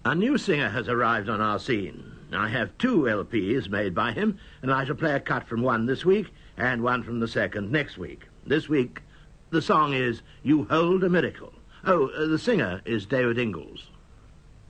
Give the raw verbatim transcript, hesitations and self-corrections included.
A new singer has arrived on our scene. I have two L Ps made by him, and I shall play a cut from one this week and one from the second next week. This week, the song is You Hold a Miracle. Oh, uh, the singer is David Ingalls.